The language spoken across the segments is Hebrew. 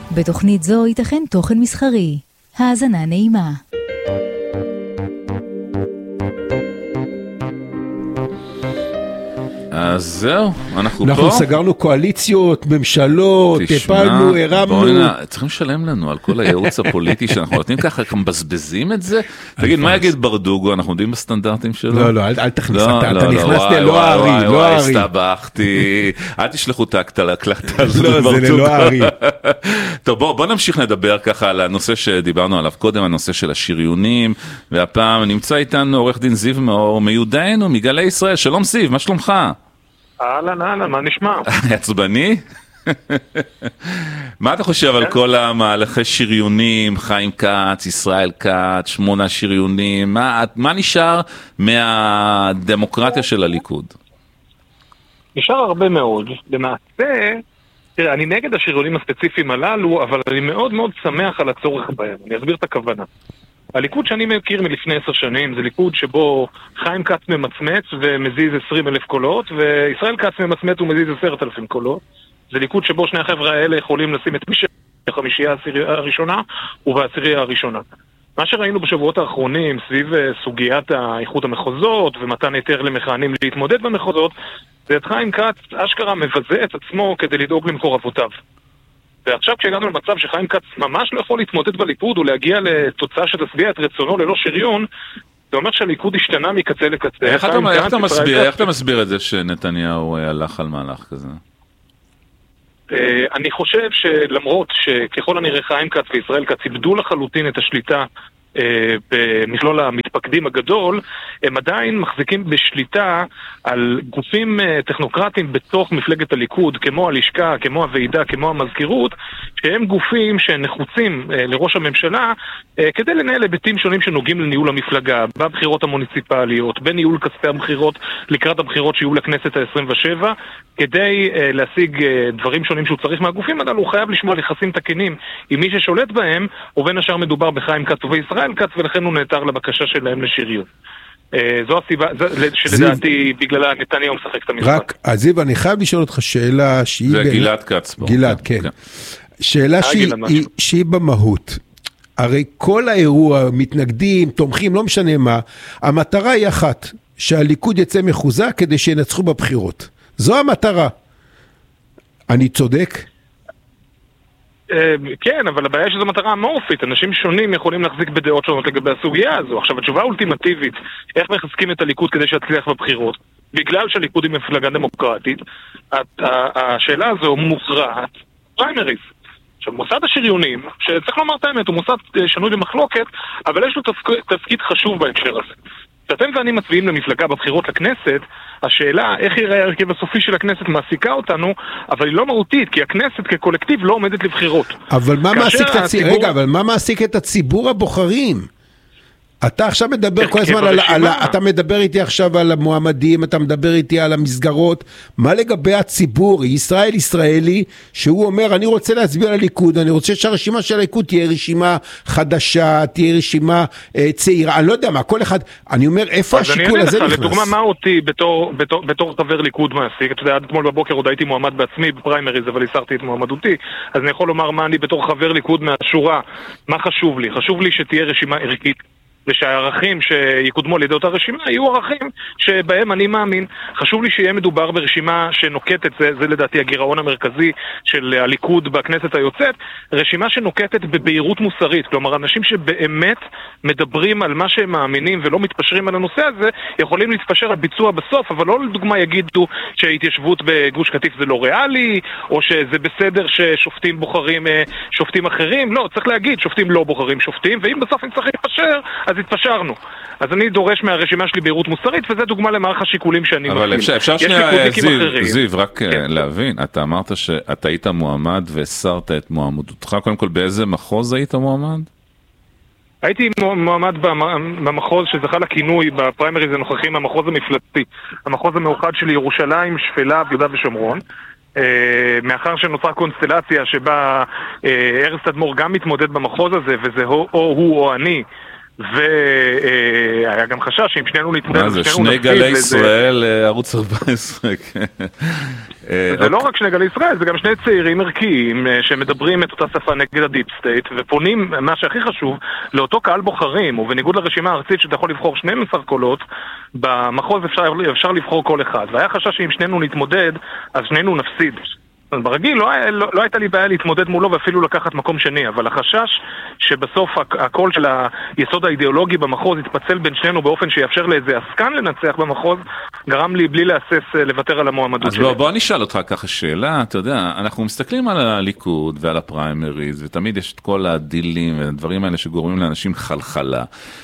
בתוכנית זו ייתכן תוכן מסחרי. האזנה נעימה. אז זהו, אנחנו פה. אנחנו סגרנו קואליציות, ממשלות, טפלנו, הרמנו. צריכים לשלם לנו על כל הייעוץ הפוליטי שאנחנו נותנים ככה, כמה מבזבזים את זה. תגיד, מה יגיד ברדוגו? אנחנו יודעים בסטנדרטים שלו? לא, לא, אל תכניס, אתה נכנס לא הארי, לא הארי. הסתבכתי, אל תשלחו את ההקלטה הזאת לא, זה לא הארי. טוב, בוא נמשיך לדבר ככה על הנושא שדיברנו עליו קודם, הנושא של השריונים, והפעם נמצא איתנו עורך דין זיו מאור, מיודענו, מגלי ישראל. שלום זיו, מה שלומך? אהלן, מה נשמע? עצבני? מה אתה חושב על כל המהלכי שריונים, חיים כץ, ישראל כץ, 8 שריונים, מה נשאר מהדמוקרטיה של הליכוד? נשאר הרבה מאוד. למעשה, תראה, אני נגד השריונים הספציפיים הללו, אבל אני מאוד מאוד שמח על הצורך בהם. אני אסביר את הכוונה. הליכוד שאני מכיר מלפני 10 שנים זה ליכוד שבו חיים כץ ממצמץ ומזיז 20,000 קולות, וישראל כץ ממצמץ ומזיז 10,000 קולות. זה ליכוד שבו שני החבר'ה האלה יכולים לשים את מי בחמישייה הראשונה ובעשירייה הראשונה. מה שראינו בשבועות האחרונים סביב סוגיית האיחוד המחוזות ומתן היתר למכהנים להתמודד במחוזות, זה את חיים כץ אשכרה מבזה את עצמו כדי לדאוג למקורבותיו. ועכשיו כשהגענו למצב שחיים כץ ממש לא יכול להתמודד בליכוד ולהגיע לתוצאה שתשביע את רצונו ללא שריון, זה אומר שהליכוד השתנה מקצה לקצה. איך אתה מסביר את זה שנתניהו הלך על מהלך כזה? אני חושב שלמרות שככל הנראה חיים כץ וישראל כץ איבדו לחלוטין את השליטה במכלול המתפקדים הגדול, הם עדיין מחזיקים בשליטה על גופים טכנוקרטיים בתוך מפלגת הליכוד, כמו הלשכה, כמו הוועידה, כמו המזכירות, שהם גופים שנחוצים לראש הממשלה כדי לנהל היבטים שונים שנוגעים לניהול המפלגה, בבחירות המוניציפליות, בניהול כספי הבחירות לקראת הבחירות שיהיו לכנסת ה-27, כדי להשיג דברים שונים שהוא צריך מהגופים, אבל הוא חייב לשמוע יחסים תקינים עם מי ששולט בהם, ובין השאר מדובר בחיים כץ ובישראל כץ, ולכן הוא נעתר לבקשה שלהם לשריון. זו הסיבה שלדעתי בגללה נתניהו משחק את המשחק. רק, זיו, אני חייב לשאול אותך שאלה שהיא... זה גלעד כץ. גלעד, כן. שאלה שהיא במהות. הרי כל האירוע, מתנגדים, תומכים, לא משנה מה, המטרה היא אחת, שהליכוד יצא מחוזק כדי שינצחו בבחירות. זו המטרה. אני צודק? כן, אבל הבעיה שזו מטרה אמורפית. אנשים שונים יכולים להחזיק בדעות שונות לגבי הסוגיה הזו. עכשיו, התשובה האולטימטיבית, איך מחזקים את הליכוד כדי שיצליח בבחירות? בגלל שהליכוד היא מפלגה דמוקרטית, השאלה הזו מוכרעת פריימריז. עכשיו, מוסד השריונים, שצריך לומר את האמת, הוא מוסד שנוי במחלוקת, אבל יש לו תפקיד חשוב בהקשר הזה. כשאתם ואני מצביעים למפלגה בבחירות לכנסת, השאלה איך יראה ההרכב הסופי של הכנסת מעסיקה אותנו, אבל היא לא מהותית, כי הכנסת כקולקטיב לא עומדת לבחירות. אבל מה מעסיק את הציבור הבוחרים? אתה עכשיו מדבר כל הזמן אתה מדבר איתי עכשיו על המועמדים, אתה מדבר איתי על המסגרות. מה לגבי הציבור, ישראל ישראלי, שהוא אומר, אני רוצה להצביע לליכוד, אני רוצה שהרשימה של הליכוד תהיה רשימה חדשה, תהיה רשימה צעירה, אני לא יודע מה, כל אחד, אני אומר, איפה השיקול הזה נכנס? לדוגמה, מה אותי בתור חבר ליכוד מעסיק? אתה יודע, עד אתמול בבוקר עוד הייתי מועמד בעצמי בפריימריז, אבל הסרתי את מועמדותי, אז אני יכול לומר מה אני בתור חבר ליכוד מהשורה, מה חשוב לי? חשוב לי שתהיה רשימה ערכית, ושהערכים שיקודמו על ידי אותה רשימה יהיו ערכים שבהם אני מאמין. חשוב לי שיהיה מדובר ברשימה שנוקטת, זה לדעתי הגירעון המרכזי של הליכוד בכנסת היוצאת, רשימה שנוקטת בבהירות מוסרית. כלומר, אנשים שבאמת מדברים על מה שהם מאמינים ולא מתפשרים על הנושא הזה, יכולים להתפשר על ביצוע בסוף, אבל לא לדוגמה יגידו שההתיישבות בגוש קטיף זה לא ריאלי, או שזה בסדר ששופטים בוחרים שופטים אחרים. לא, צריך להגיד, שופטים לא בוחרים שופטים, ואם בסוף הם צריכים להתפשר, אז התפשרנו. אז אני דורש מהרשימה שלי בהירות מוסרית, וזה דוגמה למערך השיקולים שאני מפעיל. אבל אפשר שנייה, זיו, רק להבין, אתה אמרת שאתה היית מועמד והסרת את מועמדותך, קודם כל באיזה מחוז היית מועמד? הייתי מועמד במחוז שזכה לכינוי בפריימריז הנוכחים, המחוז המפלצתי, המחוז המאוחד של ירושלים, שפלה, יהודה ושומרון. מאחר שנוצרה קונסטלציה שבה ארז תדמור גם מתמודד במחוז הזה, וזה או הוא או אני, והיה גם חשש שאם שנינו נתמודד, זה שני גלי ישראל, ערוץ 14, זה לא רק שני גלי ישראל, זה גם שני צעירים ערכיים שמדברים את אותה שפה נגד הדיפ סטייט, ופונים, מה שהכי חשוב, לאותו קהל בוחרים, ובניגוד לרשימה הארצית שאתה יכול לבחור 12 קולות, במחוז אפשר לבחור כל אחד, והיה חשש שאם שנינו נתמודד, אז שנינו נפסיד. ברגיל לא הייתה לי בעיה להתמודד מולו ואפילו לקחת מקום שני, אבל החשש שבסוף הקול של היסוד האידיאולוגי במחוז יתפצל בין שנינו באופן שיאפשר לאיזה עסקן לנצח במחוז, גרם לי בלי להסס לוותר על המועמדות שלי. אז בוא נשאל אותך ככה שאלה, אתה יודע, אנחנו מסתכלים על הליכוד ועל הפריימריז, ותמיד יש את כל הדילים והדברים האלה שגורמים לאנשים חלחלה.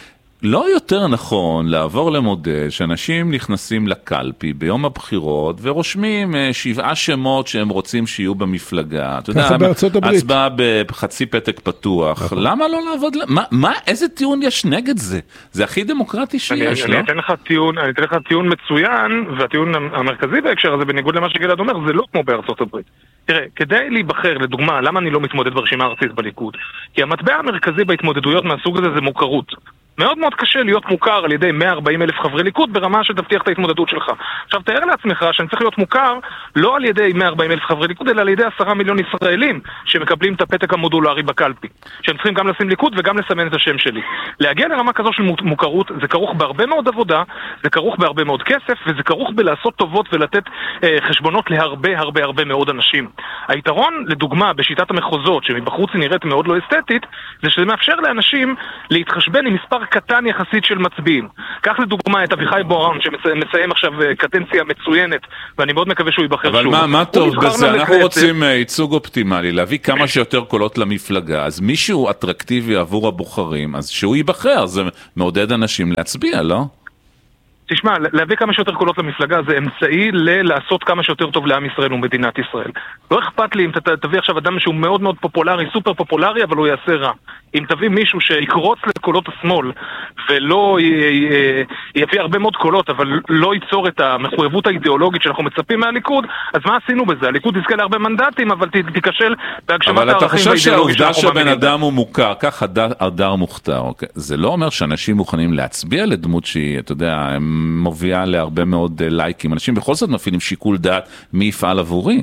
לא יותר נכון לעבור למודל שאנשים נכנסים לקלפי ביום הבחירות ורושמים 7 שמות שהם רוצים שיהיו במפלגה. אתה יודע, הצבעה בחצי פתק פתוח. למה לא לעבוד? איזה טיעון יש נגד זה? זה הכי דמוקרטי שיש, לא? אני אתן לך טיעון מצוין, והטיעון המרכזי בהקשר הזה, בניגוד למה שגלעד אומר, זה לא כמו בארצות הברית. תראה, כדי להיבחר, לדוגמה, למה אני לא מתמודד ברשימה ארצית בליכוד? כי המטבע המרכזי בהתמודדויות מהסוג הזה זה מוכרות. מאוד מאוד קשה להיות מוכר על ידי 140,000 חברי ליכוד ברמה שתבטיח את ההתמודדות שלך. עכשיו תאר לעצמך שאני צריך להיות מוכר לא על ידי 140,000 חברי ליכוד, אלא על ידי 10 מיליון ישראלים שמקבלים את הפתק המודולרי בקלפי. שהם צריכים גם לשים ליכוד וגם לסמן את השם שלי. להגיע לרמה כזו של מוכרות זה כרוך בהרבה מאוד עבודה, זה כרוך בהרבה מאוד כסף, וזה כרוך בלעשות טובות ולתת חשבונות להרבה הרבה הרבה מאוד אנשים. היתרון, לדוגמה, בשיטת המחוזות, שמבחוץ היא נראית מאוד לא אסתטית, זה שזה מאפשר לאנשים להתחשבן עם מספר קטן יחסית של מצביעים. כך לדוגמה את אביחי בוארון שמסיים עכשיו קדנציה מצוינת, ואני מאוד מקווה שהוא ייבחר שוב. אבל מה טוב בזה? אנחנו רוצים ייצוג אופטימלי, להביא כמה שיותר קולות למפלגה, אז מישהו אטרקטיבי עבור הבוחרים, אז שהוא ייבחר, זה מעודד אנשים להצביע, לא? תשמע, להביא כמה שיותר קולות למפלגה זה אמצעי לעשות כמה שיותר טוב לעם ישראל ומדינת ישראל. לא אכפת לי אם תביא עכשיו אדם שהוא מאוד מאוד פופולרי, סופר פופולרי, אבל הוא יעשה רע. אם תביא מישהו שיקרוץ לקולות השמאל ולא יביא הרבה מאוד קולות, אבל לא ייצור את המחויבות האידיאולוגית שאנחנו מצפים מהליכוד, אז מה עשינו בזה? הליכוד יזכה להרבה מנדטים, אבל תיכשל בהגשמת הערכים והאידיאולוגיה שאנחנו מאמינים. אבל אתה חושב שהעובדה שבן אדם הוא מוכר, כך הדר מוכתר, זה לא אומר שאנשים מוכנים להצביע לדמות שהיא, אתה יודע, מובילה להרבה מאוד לייקים. אנשים בכל זאת מפעילים שיקול דעת מי יפעל עבורי.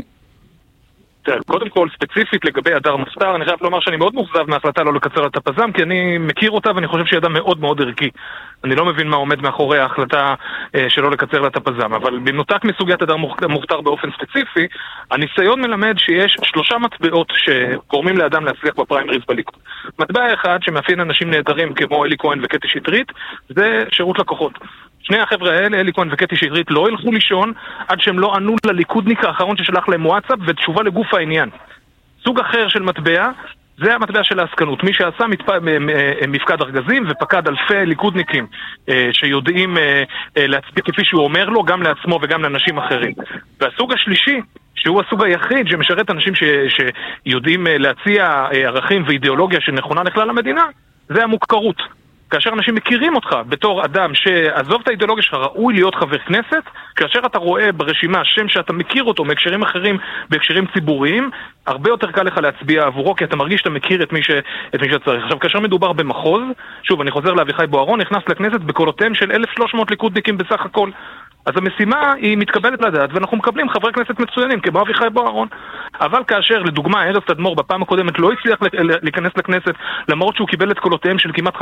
קודם כל, ספציפית לגבי הדר מוכתר, אני חייב לומר שאני מאוד מוכזב מההחלטה לא לקצר את הפזם, כי אני מכיר אותה ואני חושב שהיא אדם מאוד מאוד ערכי. אני לא מבין מה עומד מאחורי ההחלטה שלא לקצר את הפזם, אבל במנותק מסוגיית הדר מוכתר באופן ספציפי, הניסיון מלמד שיש 3 מטבעות שגורמים לאדם להצליח בפריימריז בליכוד. מטבע אחד שמאפיין אנשים נהדרים כמו אלי כהן וקטי שטרית, זה שירות לקוחות. שני החבר'ה האלה, אלי כהן וקטי שטרית, לא ילכו לישון עד שהם לא ענו לליכודניק האחרון ששלח להם וואטסאפ ותשובה לגוף העניין. סוג אחר של מטבע, זה המטבע של העסקנות. מי שעשה מפקד ארגזים ופקד אלפי ליכודניקים שיודעים להצביע כפי שהוא אומר לו, גם לעצמו וגם לאנשים אחרים. והסוג השלישי, שהוא הסוג היחיד שמשרת אנשים שיודעים להציע ערכים ואידיאולוגיה שנכונה לכלל המדינה, זה המוכרות. כאשר אנשים מכירים אותך בתור אדם שעזוב את האידיאולוגיה שלך, ראוי להיות חבר כנסת, כאשר אתה רואה ברשימה שם שאתה מכיר אותו מהקשרים אחרים, בהקשרים ציבוריים, הרבה יותר קל לך להצביע עבורו, כי אתה מרגיש שאתה מכיר את מי שצריך. עכשיו, כאשר מדובר במחוז, שוב, אני חוזר לאביחי בוארון, נכנס לכנסת בקולותיהם של 1,300 ליכודניקים בסך הכל. אז המשימה היא מתקבלת לדעת, ואנחנו מקבלים חברי כנסת מצוינים, כמו אביחי בוארון. אבל כאשר, לדוגמה, ארז תדמור בפעם הקודמת לא הצליח להיכנס לכנסת, למרות שהוא קיבל את קולותיהם של כמעט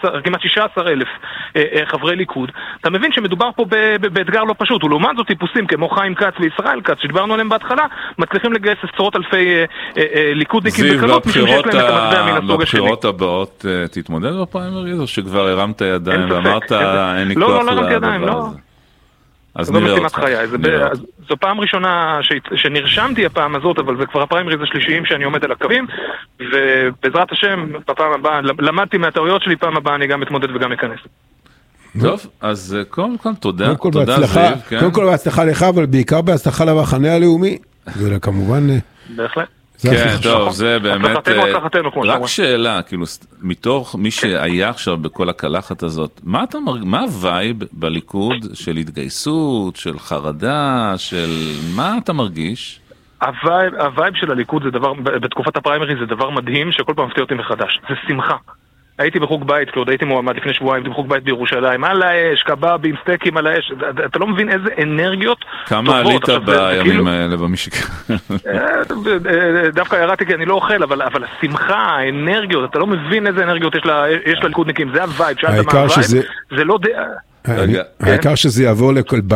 16,000 חברי ליכוד, אתה מבין שמדובר פה באתגר לא פשוט. ולעומת זאת טיפוסים כמו חיים כץ וישראל כץ, שדיברנו עליהם בהתחלה, מצליחים לגייס עשרות אלפי ליכודניקים בקלות, משום שיש להם את המטבע מן הסוג השני. בבחירות הבאות תתמודד בפריימריז, או שכבר הרמת ידיים ואמרת אין לי כוח לדבר הזה? אז לא משימת חיי, זו פעם ראשונה שנרשמתי הפעם הזאת, אבל זה כבר הפריימריז השלישיים שאני עומד על הקווים, ובעזרת השם, בפעם הבאה, למדתי מהטעויות שלי, פעם הבאה אני גם מתמודד וגם אכנס. טוב, אז קודם כל תודה. קודם כל בהצלחה לך, אבל בעיקר בהצלחה למחנה הלאומי, וכמובן... בהחלט. כן, טוב, זה באמת, רק שאלה, כאילו, מתוך מי שהיה עכשיו בכל הקלחת הזאת, מה הווייב בליכוד של התגייסות, של חרדה, של מה אתה מרגיש? הווייב של הליכוד זה דבר, בתקופת הפריימריז זה דבר מדהים שכל פעם מפתיע אותי מחדש, זה שמחה. הייתי בחוג בית, כי עוד הייתי מועמד לפני שבועיים, הייתי בחוג בית בירושלים, על האש, קבבים, סטייקים על האש, אתה לא מבין איזה אנרגיות טובות. כמה עלית בימים האלה במשקל? דווקא ירדתי כי אני לא אוכל, אבל השמחה, האנרגיות, אתה לא מבין איזה אנרגיות יש לליכודניקים, זה הווייב, שאלת מה הווייב, זה לא דעה. העיקר שזה יעבור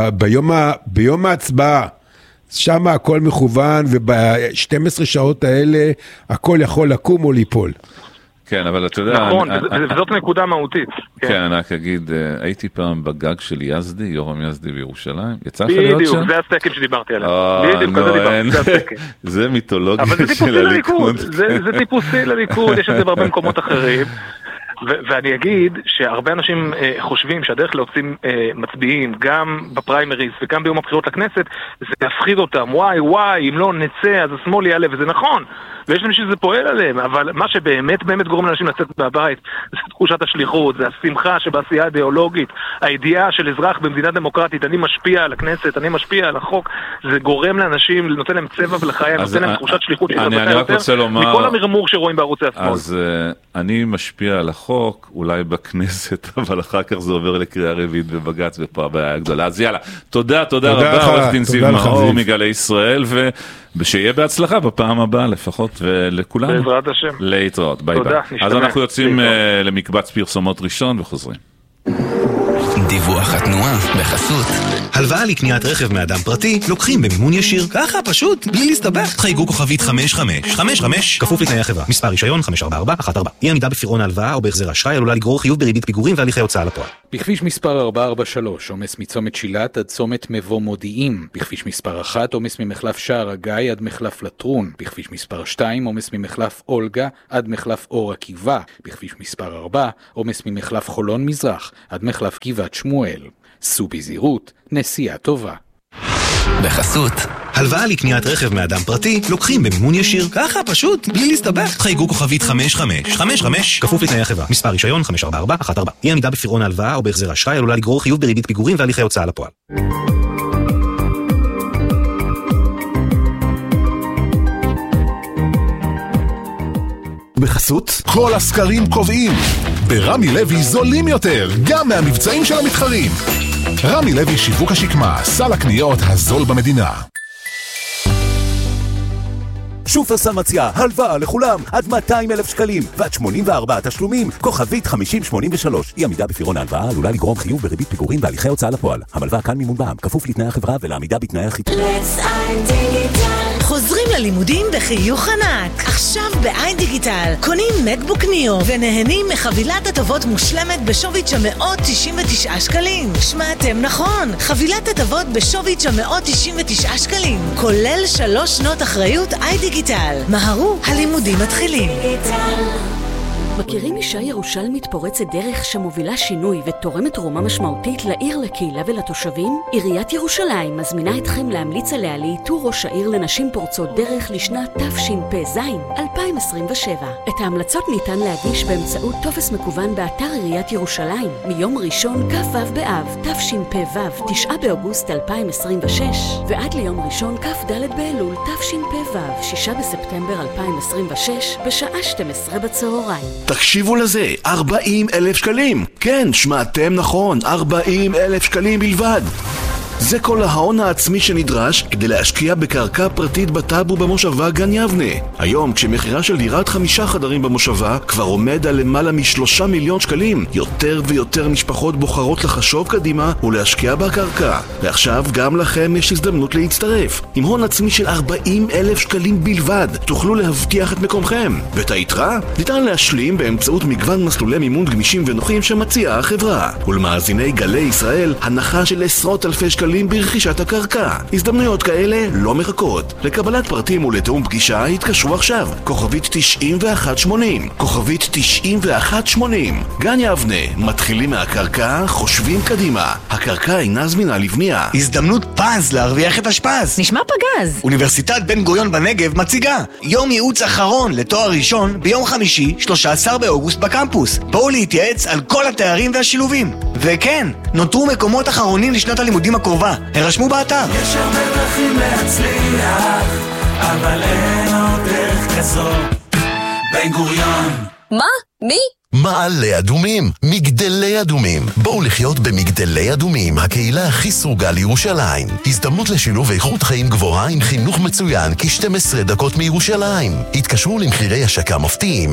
ביום ההצבעה, שם הכל מכוון, וב-12 שעות האלה הכל יכול לקום או ליפול. כן, אבל אתה יודע... נכון, וזאת נקודה מהותית. כן, אני רק אגיד, הייתי פעם בגג של יזדי, יורם יזדי בירושלים. יצא לך להיות שם? בדיוק, זה הסטייקים שדיברתי עליהם. בדיוק, כזה דיברתי, זה הסטייקים. זה מיתולוגיה של הליכוד. זה טיפוסי לליכוד, יש את זה בהרבה מקומות אחרים. ואני אגיד שהרבה אנשים חושבים שהדרך להוציא מצביעים גם בפריימריז וגם ביום הבחירות לכנסת זה להפחיד אותם, וואי, אם לא נצא אז השמאל יעלה, וזה נכון, ויש להם שזה פועל עליהם, אבל מה שבאמת גורם לאנשים לצאת מהבית זה תחושת השליחות, זה השמחה שבעשייה אידיאולוגית, הידיעה של אזרח במדינה דמוקרטית, אני משפיע על הכנסת, אני משפיע על החוק, זה גורם לאנשים, נותן להם צבע ולחיים, נותן להם תחושת שליחות אני רק רוצה לומר, מכל המרמור שרואים בערוצי השמאל. אז אני משפיע על החוק, אולי בכנסת, אבל אחר כך זה עובר לקריאה רביעית בבג"ץ, ופה הבעיה הגדולה. אז יאללה, תודה רבה, עורך דין זיו מאור מגלי ישראל, ושיהיה בהצלחה בפעם הבאה לפחות, ולכולנו. בעזרת השם. להתראות, ביי ביי. אז אנחנו יוצאים למקבץ פרסומות ראשון וחוזרים. דיווח התנועה בחסות. הלוואה לקניית רכב מאדם פרטי לוקחים במימון ישיר. ככה פשוט, בלי להסתבך. חייגו כוכבית 5555, כפוף לתנאי החברה. מספר רישיון 54414. אי עמידה בפירעון ההלוואה או בהחזר אשראי עלולה לגרור חיוב בריבית פיגורים והליכי הוצאה לפועל. בכביש מספר 443, עומס מצומת שילת עד צומת מבוא מודיעים. בכביש מספר 1, עומס ממחלף שער הגיא עד מחלף לטרון. בכביש מספר 2, עומס ממחלף אולגה עד מחלף אור עקיבא. בכביש מספר 4, עומס ממחלף חולון מזרח עד מחלף גבעת שמואל. סעו בזהירות, נסיעה טובה. בחסות. הלוואה לקניית רכב מאדם פרטי לוקחים במימון ישיר. ככה פשוט, בלי להסתבך. חייגו כוכבית 5555, כפוף לתנאי החברה. מספר רישיון 54414. אי עמידה בפירעון ההלוואה או בהחזר אשראי עלולה לגרור חיוב בריבית פיגורים והליכי הוצאה לפועל. בחסות, כל הסקרים קובעים. ברמי לוי זולים יותר, גם מהמבצעים של המתחרים. רמי לוי שיווק השקמה, סל הקניות הזול במדינה. שופרסל מציעה הלוואה לכולם עד 200,000 שקלים ועד 84 תשלומים, כוכבית 5083. אי עמידה בפירעון ההלוואה עלולה לגרום חיוב בריבית פיגורים והליכי הוצאה לפועל. המלווה כאן מימון בע"מ, כפוף לתנאי החברה ולעמידה בתנאי החיתום. חוזרים ללימודים בחיוך ענק. עכשיו בעין דיגיטל קונים מקבוק ניו ונהנים מחבילת הטבות מושלמת בשווי 999 שקלים. שמעתם נכון, חבילת הטבות בשווי 999 שקלים, כולל 3 שנות אחריות עין דיגיטל. מהרו, הלימודים מתחילים. מכירים אישה ירושלמית פורצת דרך שמובילה שינוי ותורמת תרומה משמעותית לעיר, לקהילה ולתושבים? עיריית ירושלים מזמינה אתכם להמליץ עליה לאיתור ראש העיר לנשים פורצות דרך לשנת תשפ"ז 2027. את ההמלצות ניתן להגיש באמצעות טופס מקוון באתר עיריית ירושלים מיום ראשון כ"ו באב תשפ"ו 9 באוגוסט 2026 ועד ליום ראשון כ"ד באלול תשפ"ו 6 בספטמבר 2026 בשעה 12 בצהריים. תקשיבו לזה, 40,000 שקלים. כן, שמעתם נכון, 40,000 שקלים בלבד. זה כל ההון העצמי שנדרש כדי להשקיע בקרקע פרטית בטאבו במושבה גן יבנה. היום, כשמחירה של דירת 5 חדרים במושבה כבר עומד על למעלה מ3 מיליון שקלים, יותר ויותר משפחות בוחרות לחשוב קדימה ולהשקיע בקרקע. ועכשיו גם לכם יש הזדמנות להצטרף. עם הון עצמי של 40,000 שקלים בלבד, תוכלו להבטיח את מקומכם. ואת היתרה ניתן להשלים באמצעות מגוון מסלולי מימון גמישים ונוחים שמציעה החברה. ולמאזיני גלי ישראל, הנחה של עשרות אלפי שקלים ברכישת הקרקע. הזדמנויות כאלה לא מחכות. לקבלת פרטים ולתאום פגישה התקשרו עכשיו. כוכבית 9180. כוכבית 9180. גן יבנה, מתחילים מהקרקע, חושבים קדימה. הקרקע אינה זמינה לבנייה. הזדמנות פז להרוויח את השפז. נשמע פגז. אוניברסיטת בן גוריון בנגב מציגה יום ייעוץ אחרון לתואר ראשון ביום חמישי 13 באוגוסט בקמפוס. בואו להתייעץ על כל התארים והשילובים. וכן, נותרו מקומות אחרונים לשנת הלימודים הקרובה. הרשמו באתר. יש הרבה דרכים להצליח, אבל אין עוד דרך כזו. בן גוריון. מה? מי? מעלה אדומים, מגדלי אדומים. בואו לחיות במגדלי אדומים, הקהילה הכי סרוגה לירושלים. הזדמנות לשילוב איכות חיים גבוהה עם חינוך מצוין כ-12 דקות מירושלים. התקשרו למחירי השקה מופתיים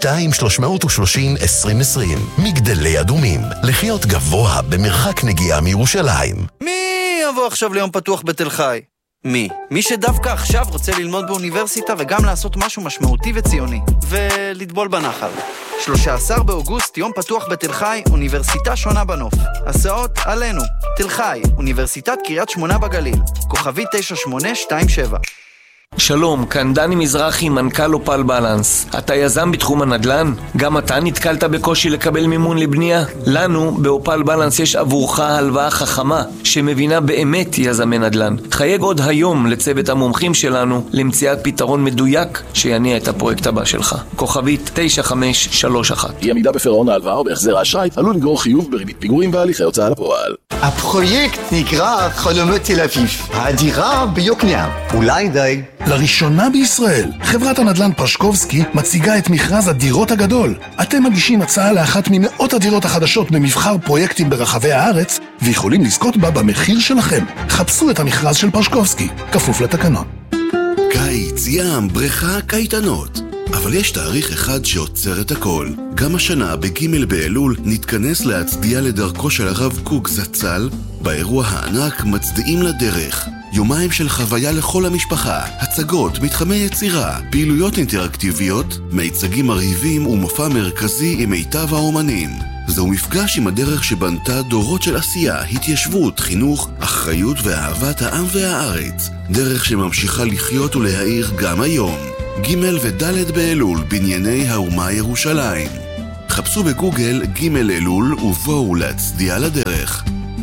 02-330-2020. מגדלי אדומים, לחיות גבוה במרחק נגיעה מירושלים. מי יבוא עכשיו ליום פתוח בתל חי? מי שדווקא עכשיו רוצה ללמוד באוניברסיטה וגם לעשות משהו משמעותי וציוני ולטבול בנחל. 13 באוגוסט, יום פתוח בתל חי, אוניברסיטה שונה בנוף. הסעות עלינו. תל חי, אוניברסיטת קריית שמונה בגליל. כוכבי 9827. שלום, כאן דני מזרחי, מנכ"ל אופל בלנס. אתה יזם בתחום הנדל"ן? גם אתה נתקלת בקושי לקבל מימון לבנייה? לנו, באופל בלנס, יש עבורך הלוואה חכמה שמבינה באמת יזמי נדל"ן. חייג עוד היום לצוות המומחים שלנו למציאת פתרון מדויק שיניע את הפרויקט הבא שלך. כוכבית 9531. אי עמידה בפירעון ההלוואה או בהחזר האשראי עלול לגרור חיוב בריבית פיגורים והליכי הוצאה לפועל. הפרויקט נקרא חלומות תל אביב. הדירה ביוקנעם. אולי די. לראשונה בישראל, חברת הנדל"ן פרשקובסקי מציגה את מכרז הדירות הגדול. אתם מגישים הצעה לאחת ממאות הדירות החדשות במבחר פרויקטים ברחבי הארץ, ויכולים לזכות בה במחיר שלכם. חפשו את המכרז של פרשקובסקי, כפוף לתקנון. קיץ, ים, בריכה, קייטנות. אבל יש תאריך אחד שעוצר את הכל. גם השנה בג' באלול נתכנס להצדיע לדרכו של הרב קוק זצ"ל. באירוע הענק מצדיעים לדרך. יומיים של חוויה לכל המשפחה, הצגות, מתחמי יצירה, פעילויות אינטראקטיביות, מיצגים מרהיבים ומופע מרכזי עם מיטב האומנים. זהו מפגש עם הדרך שבנתה דורות של עשייה, התיישבות, חינוך, אחריות ואהבת העם והארץ. דרך שממשיכה לחיות ולהאיר גם היום. ג' וד' באלול, בנייני האומה ירושלים. חפשו בגוגל ג' אלול ובואו להצדיע לדרך.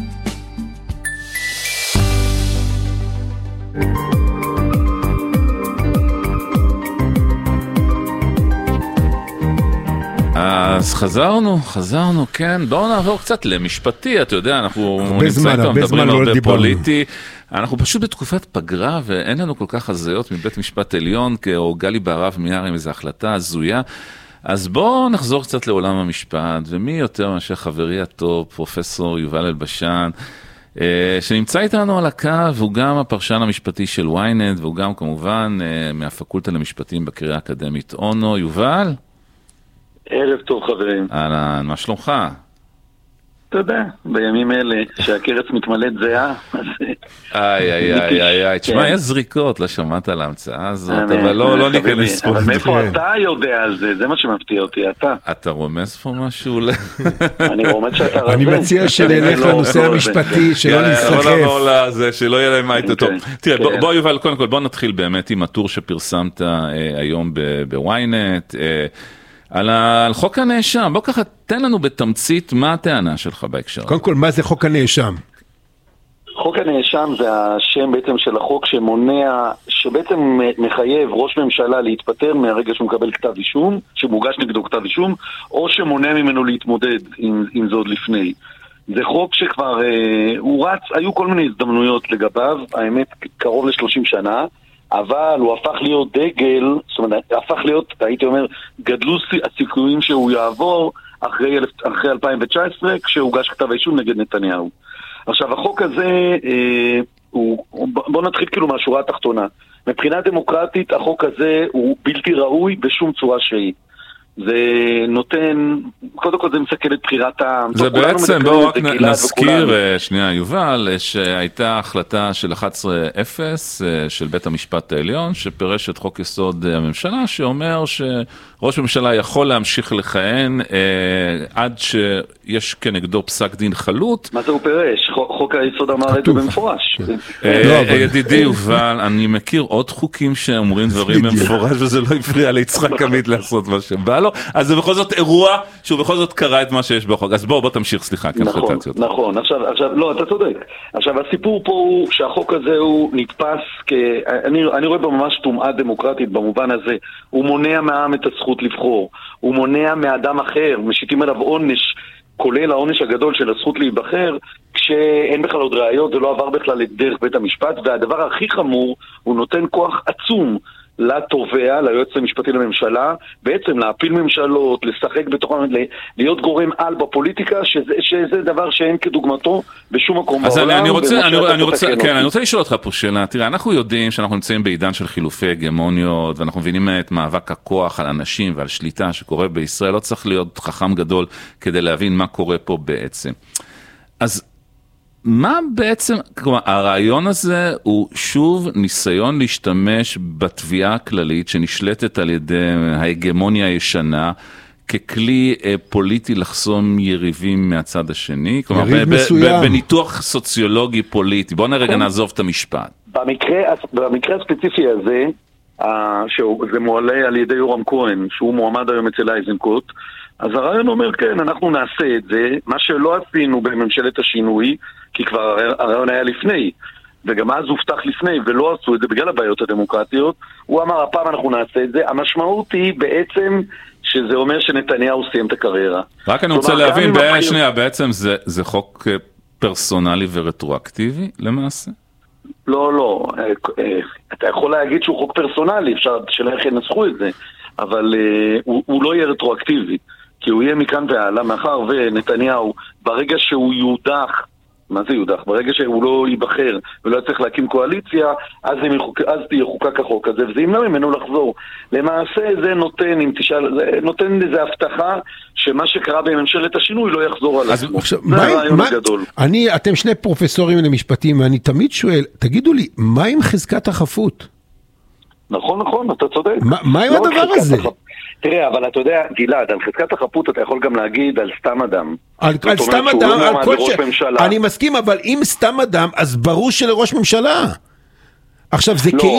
אז חזרנו, כן, בואו נעבור קצת למשפטי, אתה יודע, אנחנו נמצאים פה, מדברים הרבה פוליטי, אנחנו פשוט בתקופת פגרה, ואין לנו כל כך הזיות מבית משפט עליון, או גלי בהרב מיאר עם איזו החלטה הזויה, אז בואו נחזור קצת לעולם המשפט, ומי יותר מאשר חברי הטוב, פרופסור יובל אלבשן, שנמצא איתנו על הקו, והוא גם הפרשן המשפטי של ynet, והוא גם כמובן מהפקולטה למשפטים בקריה האקדמית אונו. יובל? ערב טוב חברים. אהלן, מה שלומך? אתה יודע, בימים אלה שהקרץ מתמלאת זהה. איי, תשמע, יש זריקות, לא שמעת על ההמצאה הזאת, אבל לא ניכנס פה. אבל מאיפה אתה יודע על זה? זה מה שמפתיע אותי, אתה. אתה רומז פה משהו? אני רומז שאתה רזה. אני מציע שנלך לנושא המשפטי, שלא נסחף. שלא יהיה להם היית טוב. תראה, בוא יובל, קודם כל, בוא נתחיל באמת עם הטור שפרסמת היום בוויינט, על חוק הנאשם. בוא ככה, תן לנו בתמצית מה הטענה שלך בהקשר. קודם כל, מה זה חוק הנאשם? חוק הנאשם זה השם בעצם של החוק שמונע, שבעצם מחייב ראש ממשלה להתפטר מהרגע שהוא מקבל כתב אישום, שמוגש נגדו כתב אישום, או שמונע ממנו להתמודד עם זה עוד לפני. זה חוק שכבר הוא רץ, היו כל מיני הזדמנויות לגביו, האמת קרוב ל-30 שנה, אבל הוא הפך להיות דגל, זאת אומרת, הפך להיות, הייתי אומר, גדלו הסיכויים שהוא יעבור אחרי 2019, כשהוגש כתב האישום נגד נתניהו. עכשיו, החוק הזה, בוא נתחיל כאילו מהשורה התחתונה. מבחינה דמוקרטית, החוק הזה הוא בלתי ראוי בשום צורה שהיא. זה נותן, קודם כל זה מסכל את בחירת העם. זה בעצם, בואו רק נזכיר, שנייה יובל, שהייתה החלטה של 11-0 של בית המשפט העליון, שפרש את חוק יסוד הממשלה, שאומר שראש ממשלה יכול להמשיך לכהן עד שיש כנגדו פסק דין חלוט. מה זה הוא פרש? חוק היסוד אמר את זה במפורש. ידידי יובל, אני מכיר עוד חוקים שאומרים דברים במפורש, וזה לא הפריע ליצחק עמית לעשות מה שבא לו, אז זה בכל זאת אירוע שהוא בכל זאת קרא את מה שיש בחוק. אז בוא תמשיך, סליחה. נכון, עכשיו, לא, אתה צודק. עכשיו, הסיפור פה הוא שהחוק הזה הוא נתפס אני רואה בו ממש טומאה דמוקרטית במובן הזה. הוא מונע מהעם את הזכות לבחור. הוא מונע מאדם אחר, משיתים עליו עונש, כולל העונש הגדול של הזכות להיבחר, כשאין בכלל עוד ראיות, זה לא עבר בכלל את דרך בית המשפט, והדבר הכי חמור, הוא נותן כוח עצום לתובע, ליועץ המשפטי לממשלה, בעצם להפיל ממשלות, לשחק בתוכן, להיות גורם על בפוליטיקה, שזה דבר שאין כדוגמתו בשום מקום בעולם. אז אני רוצה לשאול אותך פה שאלה, תראה, אנחנו יודעים שאנחנו נמצאים בעידן של חילופי הגמוניות, ואנחנו מבינים את מאבק הכוח על אנשים ועל שליטה שקורה בישראל, לא צריך להיות חכם גדול כדי להבין מה קורה פה בעצם. אז מה בעצם, כלומר, הרעיון הזה הוא שוב ניסיון להשתמש בתביעה הכללית שנשלטת על ידי ההגמוניה הישנה, ככלי פוליטי לחסום יריבים מהצד השני, כלומר, בניתוח סוציולוגי פוליטי. בואו נרגע נעזוב את המשפט. במקרה הספציפי הזה, שזה מועלה על ידי יורם כהן, שהוא מועמד היום אצל איזנקוט, אז הרעיון אומר, כן, אנחנו נעשה את זה, מה שלא עשינו בממשלת השינוי, כי כבר הרעיון היה לפני, וגם אז הובטח לפני, ולא עשו את זה בגלל הבעיות הדמוקרטיות, הוא אמר, הפעם אנחנו נעשה את זה. המשמעות היא בעצם שזה אומר שנתניהו סיים את הקריירה. רק אני רוצה להבין, בעצם זה חוק פרסונלי ורטרואקטיבי למעשה? לא, אתה יכול להגיד שהוא חוק פרסונלי, אפשר שלאיך ינסחו את זה, אבל הוא לא יהיה רטרואקטיבי, כי הוא יהיה מכאן והלאה, מאחר ונתניהו, ברגע שהוא יודח, מה זה יודח? ברגע שהוא לא ייבחר ולא צריך להקים קואליציה, אז תהיה חוקק החוק הזה, וזה ימנע ממנו לחזור. למעשה זה נותן איזו הבטחה שמה שקרה בממשלת השינוי לא יחזור על עצמו. זה הרעיון הגדול. אתם שני פרופסורים למשפטים, ואני תמיד שואל, תגידו לי, מה עם חזקת החפות? נכון, אתה צודק. מה עם הדבר הזה? תראה, אבל אתה יודע, גלעד, על חזקת החפות אתה יכול גם להגיד על סתם אדם. על סתם אדם, על כל אני מסכים, אבל אם סתם אדם, אז ברור שלראש ממשלה. עכשיו,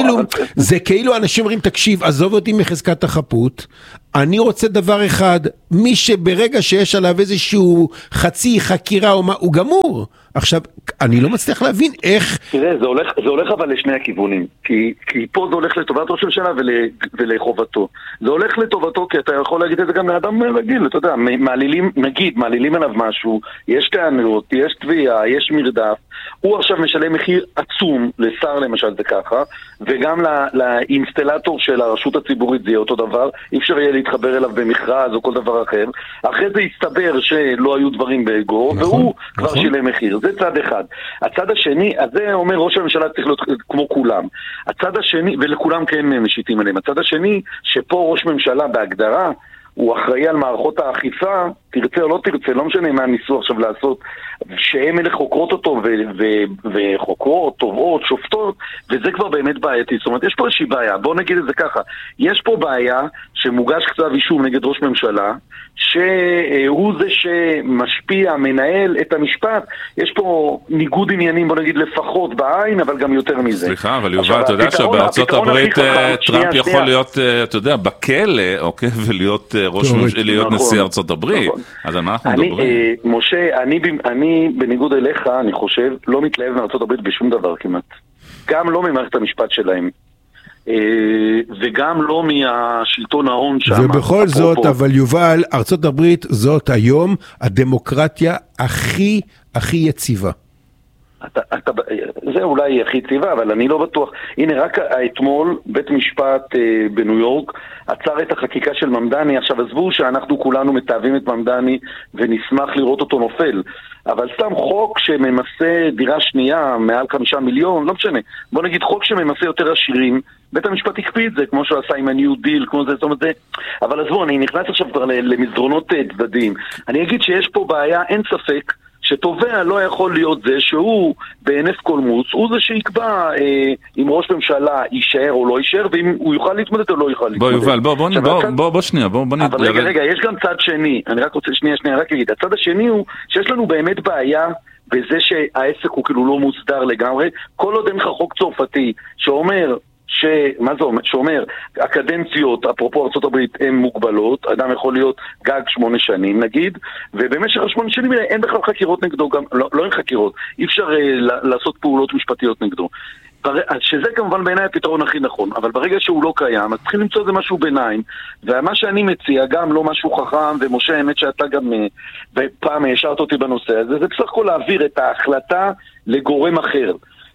זה כאילו אנשים אומרים, תקשיב, עזוב אותי מחזקת החפות, אני רוצה דבר אחד, מי שברגע שיש עליו איזשהו חצי חקירה, הוא גמור. עכשיו, אני לא מצליח להבין איך... תראה, זה הולך אבל לשני הכיוונים, כי פה זה הולך לטובת ראש הממשלה ולחובתו. זה הולך לטובתו, כי אתה יכול להגיד את זה גם לאדם רגיל, אתה יודע, מעלילים עליו משהו, יש טענות, יש תביעה, יש מרדף, הוא עכשיו משלם מחיר עצום, לשר למשל זה ככה, וגם לאינסטלטור של הרשות הציבורית זה יהיה אותו דבר, אי אפשר יהיה להתחבר אליו במכרז או כל דבר אחר, אחרי זה יסתבר שלא היו דברים באגו, והוא כבר שילם מחיר. זה צד אחד. הצד השני, אז זה אומר ראש הממשלה צריך להיות כמו כולם. הצד השני, ולכולם כן משיתים עליהם. הצד השני, שפה ראש ממשלה בהגדרה, הוא אחראי על מערכות האכיפה, תרצה או לא תרצה, לא משנה מה ניסו עכשיו לעשות, שהם אלה חוקרות אותו וחוקרות, תובעות, שופטות, וזה כבר באמת בעייתי. זאת אומרת, יש פה איזושהי בעיה, בואו נגיד את זה ככה, יש פה בעיה שמוגש כתב אישום נגד ראש ממשלה, שהוא זה שמשפיע, מנהל את המשפט, יש פה ניגוד עניינים, בוא נגיד לפחות בעין, אבל גם יותר מזה. סליחה, אבל יובל, אתה יודע שבארצות הברית טראמפ יכול להיות, אתה יודע, בכלא, אוקיי, ולהיות נשיא ארצות הברית. אז על מה אנחנו מדברים? משה, אני בניגוד אליך, אני חושב, לא מתלהב מארצות הברית בשום דבר כמעט. גם לא ממערכת המשפט שלהם. וגם לא מהשלטון ההון שם. ובכל זאת, אבל יובל, ארצות הברית זאת היום הדמוקרטיה הכי יציבה. זה אולי הכי יציבה, אבל אני לא בטוח. הנה, רק אתמול בית משפט בניו יורק עצר את החקיקה של ממדני. עכשיו עזבו שאנחנו כולנו מתאהבים את ממדני ונשמח לראות אותו נופל, אבל סתם חוק שממסה דירה שנייה מעל 5 מיליון, לא משנה, בוא נגיד חוק שממסה יותר עשירים, בית המשפט הקפיא את זה, כמו שהוא עשה עם הניו דיל, כמו זה, זאת אומרת זה. אבל עזבו, אני נכנס עכשיו כבר למסדרונות צדדים. אני אגיד שיש פה בעיה, אין ספק, שתובע לא יכול להיות זה שהוא בהינף קולמוס, הוא זה שיקבע אם ראש ממשלה יישאר או לא יישאר, ואם הוא יוכל להתמודד או לא יוכל להתמודד. יובל, בוא שנייה, בוא אבל רגע, יש גם צד שני, אני רק רוצה שנייה, רק אגיד, הצד השני הוא שיש לנו באמת בעיה בזה שהעסק הוא כאילו לא מוסדר לגמרי, כל עוד אין לך חוק צרפתי שאומר מה זה אומר? שאומר, הקדנציות, אפרופו ארצות הברית, הן מוגבלות, אדם יכול להיות גג 8 שנים נגיד, ובמשך 8 שנים אין בכלל חקירות נגדו, גם, לא אין חקירות, אי אפשר לעשות פעולות משפטיות נגדו. שזה כמובן בעיניי הפתרון הכי נכון, אבל ברגע שהוא לא קיים, אז צריכים למצוא איזה משהו ביניים, ומה שאני מציע, גם לא משהו חכם, ומשה, האמת שאתה גם פעם השארת אותי בנושא הזה, זה בסך הכל להעביר את ההחלטה לגורם אחר.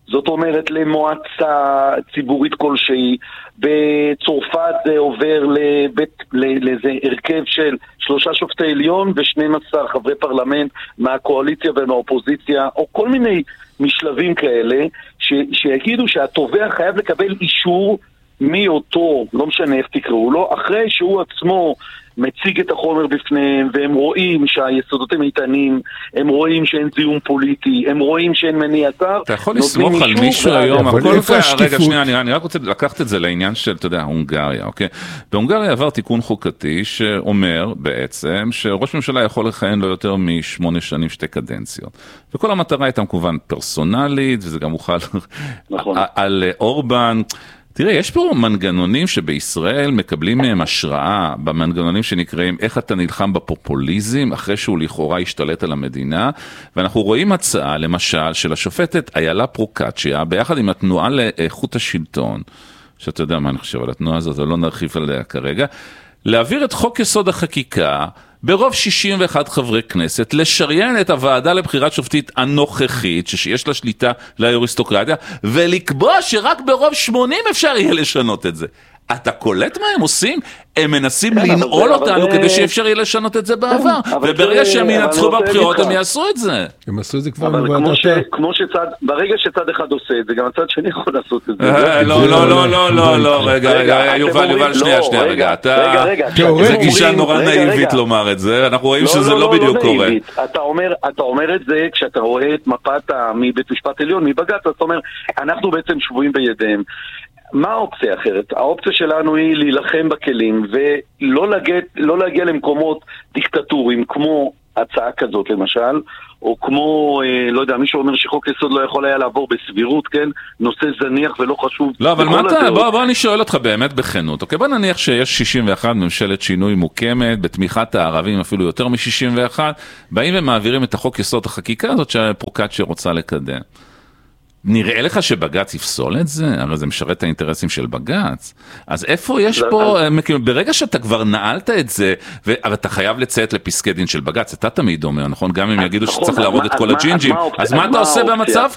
זאת אומרת למועצה ציבורית כלשהי. בצרפת זה עובר לאיזה הרכב של 3 שופטי עליון ו12 חברי פרלמנט מהקואליציה ומהאופוזיציה, או כל מיני משלבים כאלה, שיגידו שהתובע חייב לקבל אישור מאותו, לא משנה איך תקראו לו, אחרי שהוא עצמו מציג את החומר בפניהם, והם רואים שהיסודות הם איתנים, הם רואים שאין זיהום פוליטי, הם רואים שאין מניע צר. אתה יכול לסמוך על מישהו היום, רגע, שנייה, אני רק רוצה לקחת את זה לעניין של, אתה יודע, הונגריה, אוקיי? בהונגריה עבר תיקון חוקתי שאומר בעצם שראש ממשלה יכול לכהן לא יותר מ8 שנים 2 קדנציות. וכל המטרה הייתה כמובן פרסונלית, וזה גם הוחל על אורבן. תראה, יש פה מנגנונים שבישראל מקבלים מהם השראה, במנגנונים שנקראים איך אתה נלחם בפופוליזם, אחרי שהוא לכאורה השתלט על המדינה, ואנחנו רואים הצעה, למשל, של השופטת איילה פרוקצ'יה, ביחד עם התנועה לאיכות השלטון, שאתה יודע מה אני חושב על התנועה הזאת, לא נרחיב עליה כרגע, להעביר את חוק יסוד החקיקה, ברוב 61 חברי כנסת, לשריין את הוועדה לבחירת שופטית הנוכחית, שיש לה שליטה לאריסטוקרטיה, ולקבוע שרק ברוב 80 אפשר יהיה לשנות את זה. אתה קולט מה הם עושים? הם מנסים לנעול אותנו כדי שאפשר יהיה לשנות את זה בעבר, וברגע שהם ינצחו בבחירות הם יעשו את זה. הם עשו את זה כבר אבל כמו שצד, ברגע שצד אחד עושה את זה, גם הצד שני יכול לעשות את זה. לא, רגע, יובל, שנייה, רגע, זה גישה נורא נאיבית לומר את זה, אנחנו רואים שזה לא בדיוק קורה. אתה אומר את זה כשאתה רואה את מפת מבית משפט עליון, מבג"ץ, אתה אומר, אנחנו בעצם שבויים בידיהם. מה האופציה אחרת? האופציה שלנו היא להילחם בכלים ולא להגיע למקומות דיקטטוריים כמו הצעה כזאת למשל, או כמו, לא יודע, מישהו אומר שחוק יסוד לא יכול היה לעבור בסבירות, כן? נושא זניח ולא חשוב. לא, אבל מה אתה, בוא אני שואל אותך באמת בכנות. אוקיי, בוא נניח שיש 61 ממשלת שינוי מוקמת, בתמיכת הערבים אפילו יותר מ-61, באים ומעבירים את החוק יסוד החקיקה הזאת שהפרוקצ'יה רוצה לקדם. נראה לך שבג"ץ יפסול את זה? הרי זה משרת את האינטרסים של בג"ץ. אז איפה יש פה, ברגע שאתה כבר נעלת את זה, ואתה חייב לציית לפסקי דין של בג"ץ, אתה תמיד אומר, נכון? גם אם יגידו שצריך להראות את כל הג'ינג'ים, אז מה אתה עושה במצב